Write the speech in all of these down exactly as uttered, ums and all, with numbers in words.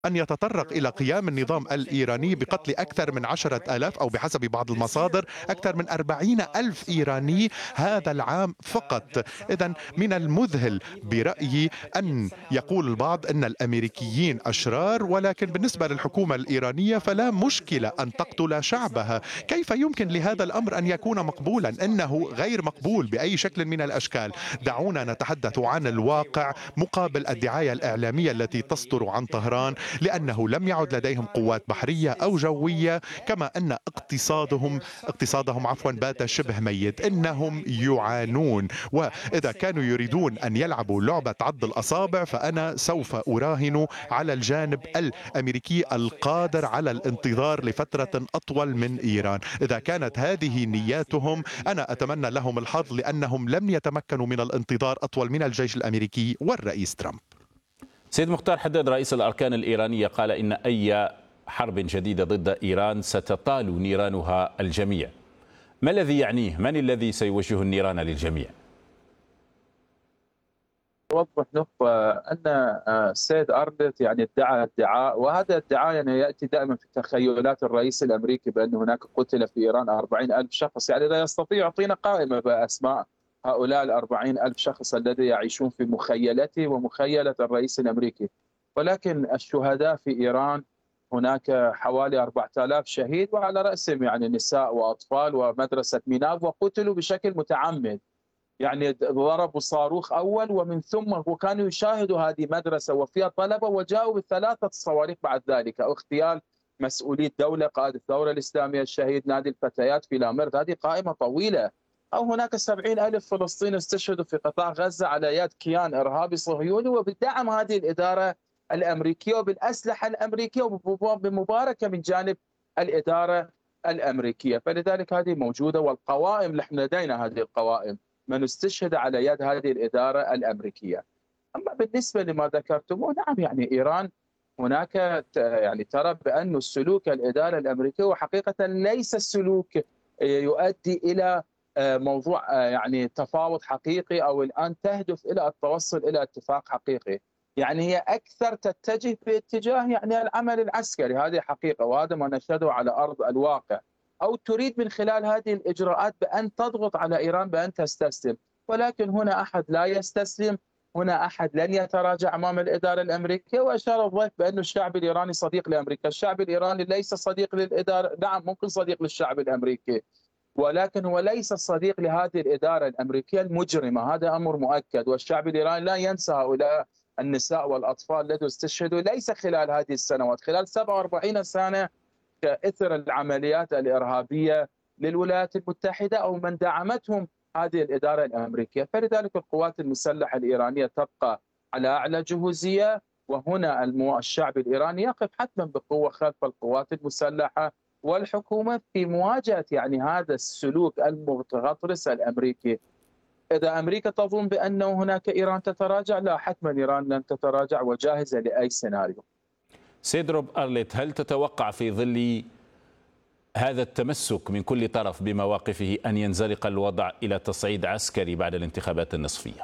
أن يتطرق إلى قيام النظام الإيراني بقتل أكثر من عشرة آلاف أو بحسب بعض المصادر أكثر من أربعين ألف إيراني هذا العام فقط. إذن من المذهل برأيي أن يقول البعض أن الأمريكيين أشرار، ولكن بالنسبة للحكومة الإيرانية فلا مشكلة أن تقتل شعبها. كيف يمكن لهذا الأمر أن يكون مقبولا؟ إنه غير مقبول بأي شكل من الأشكال. دعونا نتحدث عن الواقع مقابل الدعاية الإعلامية التي تصدر عن طهران، لأنه لم يعد لديهم قوات بحرية أو جوية، كما أن اقتصادهم اقتصادهم عفوا بات شبه ميت. إنهم يعانون، وإذا كانوا يريدون أن يلعبوا لعبة عض الأصابع فأنا سوف أراهن على الجانب الأمريكي القادر على الانتظار لفترة أطول من إيران. إذا كانت هذه نياتهم أنا أتمنى لهم الحظ، لأنهم لم يتمكنوا من الانتظار أطول من الجيش الأمريكي والرئيس ترامب. سيد مختار حداد رئيس الأركان الإيرانية قال إن أي حرب جديدة ضد إيران ستطال نيرانها الجميع. ما الذي يعنيه؟ من الذي سيوجه النيران للجميع؟ أوضح نقطة أن السيد أردت يعني ادعى ادعاء، وهذا الادعاء يعني يأتي دائما في تخيلات الرئيس الأمريكي بأن هناك قتل في إيران أربعين ألف شخص. يعني لا يستطيع يعطينا قائمة بأسماء هؤلاء الأربعين ألف شخص الذي يعيشون في مخيلته ومخيلة الرئيس الأمريكي. ولكن الشهداء في إيران هناك حوالي أربعة آلاف شهيد، وعلى رأسهم يعني نساء وأطفال ومدرسة ميناب، وقتلوا بشكل متعمد. يعني ضربوا صاروخ أول ومن ثم وكانوا يشاهدوا هذه مدرسة وفيها طلبة، وجاءوا بثلاثة صواريخ بعد ذلك، أو اغتيال مسؤولي الدولة، قائد الثورة الإسلامية الشهيد، نادي الفتيات في لامرد. هذه قائمة طويلة. أو هناك سبعين ألف فلسطيني استشهدوا في قطاع غزة على يد كيان إرهابي صهيوني وبدعم هذه الإدارة الأمريكية وبالأسلحة الأمريكية وبمباركة من جانب الإدارة الأمريكية. فلذلك هذه موجودة، والقوائم نحن لدينا هذه القوائم من استشهد على يد هذه الإدارة الأمريكية. أما بالنسبة لما ذكرتموه، نعم يعني إيران هناك يعني ترى بأن السلوك الإدارة الأمريكية وحقيقة ليس السلوك يؤدي إلى موضوع يعني تفاوض حقيقي أو الآن تهدف إلى التوصل إلى اتفاق حقيقي. يعني هي أكثر تتجه باتجاه يعني العمل العسكري، هذه حقيقة وهذا ما نشهده على أرض الواقع. أو تريد من خلال هذه الإجراءات بأن تضغط على إيران بأن تستسلم، ولكن هنا أحد لا يستسلم، هنا أحد لن يتراجع أمام الإدارة الأمريكية. وأشار الضيف بأن الشعب الإيراني صديق لأمريكا. الشعب الإيراني ليس صديق للإدارة، نعم ممكن صديق للشعب الأمريكي، ولكن هو ليس صديق لهذه الإدارة الأمريكية المجرمة، هذا أمر مؤكد. والشعب الإيراني لا ينسى هؤلاء النساء والأطفال الذين استشهدوا ليس خلال هذه السنوات، خلال سبعة وأربعين سنة كإثر العمليات الإرهابية للولايات المتحدة أو من دعمتهم هذه الإدارة الأمريكية. فلذلك القوات المسلحة الإيرانية تبقى على أعلى جهوزية، وهنا الشعب الإيراني يقف حتما بقوة خلف القوات المسلحة والحكومة في مواجهة يعني هذا السلوك المتغطرس الأمريكي. إذا أمريكا تظن بأنه هناك إيران تتراجع، لا، حتما إيران لن تتراجع وجاهزة لأي سيناريو. سيد روب أرليت، هل تتوقع في ظل هذا التمسك من كل طرف بمواقفه أن ينزلق الوضع إلى تصعيد عسكري بعد الانتخابات النصفية؟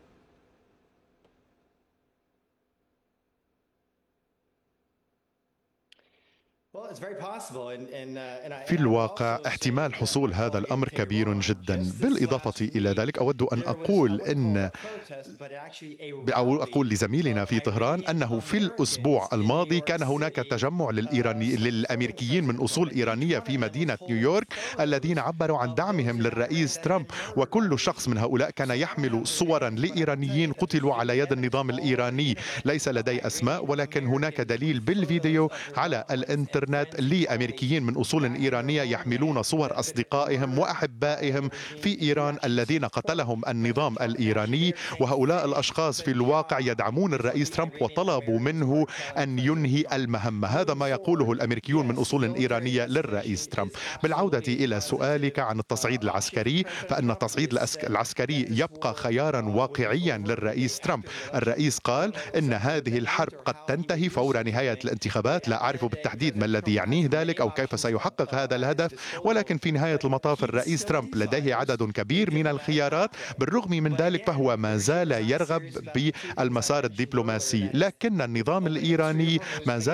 في الواقع احتمال حصول هذا الأمر كبير جدا. بالإضافة إلى ذلك أود أن أقول إن أو أقول لزميلنا في طهران أنه في الأسبوع الماضي كان هناك تجمع للإيراني للأمريكيين من أصول إيرانية في مدينة نيويورك الذين عبروا عن دعمهم للرئيس ترامب، وكل شخص من هؤلاء كان يحمل صورا لإيرانيين قتلوا على يد النظام الإيراني. ليس لدي أسماء، ولكن هناك دليل بالفيديو على الإنترنت لأمريكيين من أصول إيرانية يحملون صور أصدقائهم وأحبائهم في إيران الذين قتلهم النظام الإيراني. وهؤلاء الأشخاص في الواقع يدعمون الرئيس ترامب وطلبوا منه أن ينهي المهمة. هذا ما يقوله الأمريكيون من أصول إيرانية للرئيس ترامب. بالعودة إلى سؤالك عن التصعيد العسكري، فإن التصعيد العسكري يبقى خيارا واقعيا للرئيس ترامب. الرئيس قال إن هذه الحرب قد تنتهي فور نهاية الانتخابات. لا أعرف بالتحديد ما الذي يعنيه ذلك أو كيف سيحقق هذا الهدف، ولكن في نهاية المطاف الرئيس ترامب لديه عدد كبير من الخيارات. بالرغم من ذلك فهو ما زال يرغب بالمسار الدبلوماسي، لكن النظام الإيراني ما زال